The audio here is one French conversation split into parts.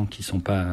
qui sont pas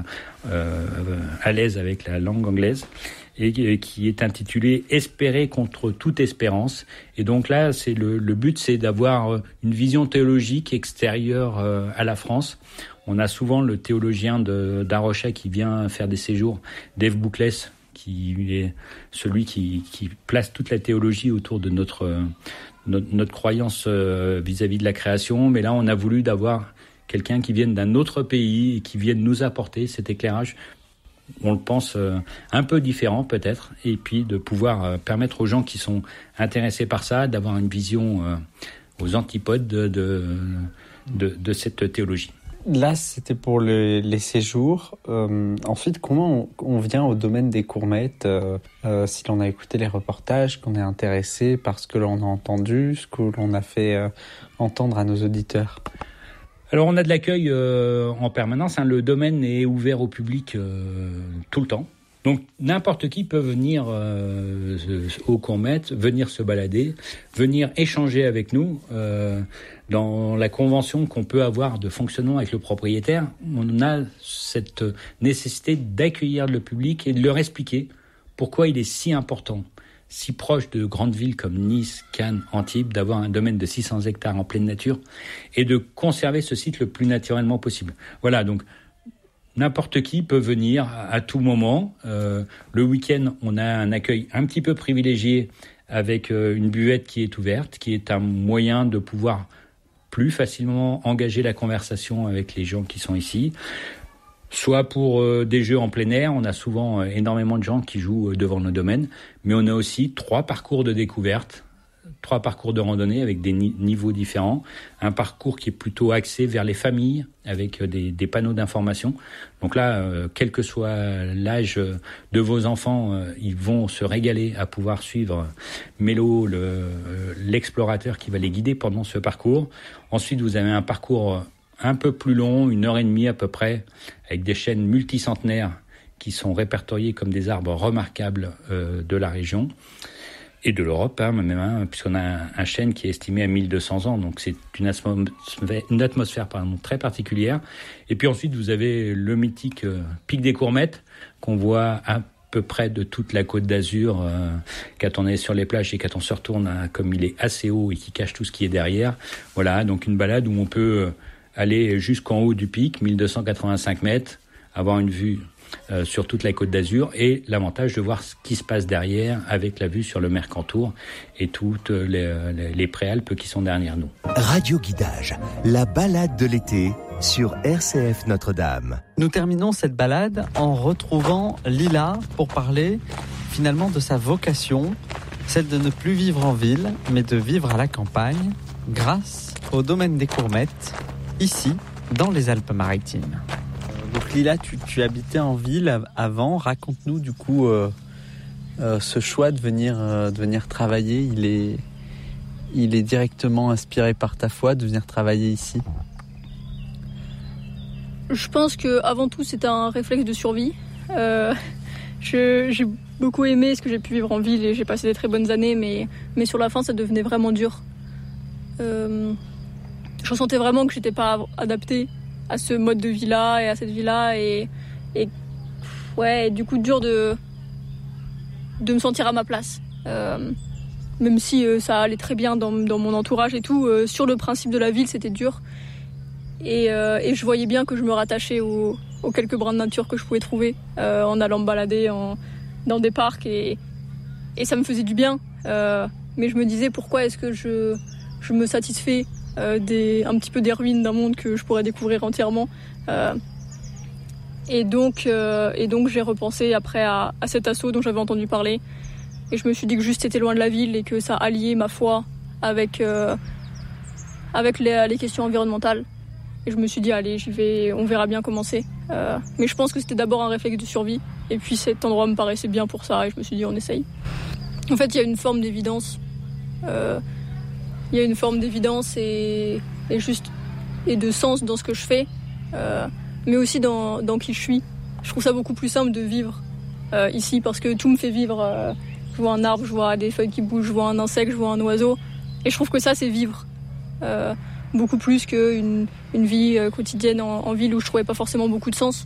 à l'aise avec la langue anglaise, et qui est intitulé « Espérer contre toute espérance ». Et donc là, le but, c'est d'avoir une vision théologique extérieure à la France. On a souvent le théologien d'A Rocha qui vient faire des séjours, Dave Bouclès, qui est celui qui place toute la théologie autour de notre croyance vis-à-vis de la création. Mais là, on a voulu d'avoir quelqu'un qui vienne d'un autre pays et qui vienne nous apporter cet éclairage, on le pense un peu différent peut-être, et puis de pouvoir permettre aux gens qui sont intéressés par ça d'avoir une vision aux antipodes de cette théologie. Là, c'était pour les séjours. Ensuite, comment on vient au domaine des Courmettes si l'on a écouté les reportages, qu'on est intéressé par ce que l'on a entendu, ce que l'on a fait entendre à nos auditeurs? Alors, on a de l'accueil en permanence. Le domaine est ouvert au public tout le temps. Donc, n'importe qui peut venir aux Courmettes, venir se balader, venir échanger avec nous. Dans la convention qu'on peut avoir de fonctionnement avec le propriétaire, on a cette nécessité d'accueillir le public et de leur expliquer pourquoi il est si important, si proche de grandes villes comme Nice, Cannes, Antibes, d'avoir un domaine de 600 hectares en pleine nature et de conserver ce site le plus naturellement possible. Voilà, donc n'importe qui peut venir à tout moment. Le week-end, on a un accueil un petit peu privilégié avec une buvette qui est ouverte, qui est un moyen de pouvoir plus facilement engager la conversation avec les gens qui sont ici. Soit pour des jeux en plein air, on a souvent énormément de gens qui jouent devant nos domaines, mais on a aussi 3 parcours de découverte, 3 parcours de randonnée avec des niveaux différents, un parcours qui est plutôt axé vers les familles avec des panneaux d'information. Donc là, quel que soit l'âge de vos enfants, ils vont se régaler à pouvoir suivre Mélo, l'explorateur qui va les guider pendant ce parcours. Ensuite, vous avez un parcours un peu plus long, 1h30 à peu près, avec des chênes multicentenaires qui sont répertoriés comme des arbres remarquables de la région et de l'Europe, même, puisqu'on a un chêne qui est estimé à 1200 ans, donc c'est une atmosphère très particulière. Et puis ensuite, vous avez le mythique pic des Courmettes, qu'on voit à peu près de toute la Côte d'Azur, quand on est sur les plages et quand on se retourne, comme il est assez haut et qui cache tout ce qui est derrière. Voilà, donc une balade où on peut aller jusqu'en haut du pic, 1285 mètres, avoir une vue sur toute la Côte d'Azur et l'avantage de voir ce qui se passe derrière avec la vue sur le Mercantour et toutes les préalpes qui sont derrière nous. Radio Guidage, la balade de l'été sur RCF Notre-Dame. Nous terminons cette balade en retrouvant Lila pour parler finalement de sa vocation, celle de ne plus vivre en ville mais de vivre à la campagne grâce au domaine des Courmettes, ici dans les Alpes-Maritimes. Donc Lila, tu habitais en ville avant. Raconte-nous du coup ce choix de venir travailler. Il est directement inspiré par ta foi de venir travailler ici. Je pense que avant tout c'était un réflexe de survie. J'ai beaucoup aimé ce que j'ai pu vivre en ville et j'ai passé des très bonnes années, mais sur la fin ça devenait vraiment dur. Je ressentais vraiment que j'étais pas adaptée à ce mode de vie-là et à cette vie-là et du coup dur de me sentir à ma place. Même si ça allait très bien dans mon entourage et tout, sur le principe de la ville c'était dur et je voyais bien que je me rattachais aux quelques brins de nature que je pouvais trouver en allant me balader dans des parcs et ça me faisait du bien, mais je me disais pourquoi est-ce que je me satisfais un petit peu des ruines d'un monde que je pourrais découvrir entièrement. Et donc j'ai repensé après à cet assaut dont j'avais entendu parler. Et je me suis dit que juste c'était loin de la ville et que ça alliait ma foi avec les questions environnementales. Et je me suis dit, allez, j'y vais, on verra bien comment c'est. Mais je pense que c'était d'abord un réflexe de survie. Et puis cet endroit me paraissait bien pour ça et je me suis dit, on essaye. En fait, il y a une forme d'évidence. Il y a une forme d'évidence et de sens dans ce que je fais, mais aussi dans qui je suis. Je trouve ça beaucoup plus simple de vivre ici parce que tout me fait vivre. Je vois un arbre, je vois des feuilles qui bougent, je vois un insecte, je vois un oiseau. Et je trouve que ça, c'est vivre. Beaucoup plus qu'une vie quotidienne en ville où je trouvais pas forcément beaucoup de sens.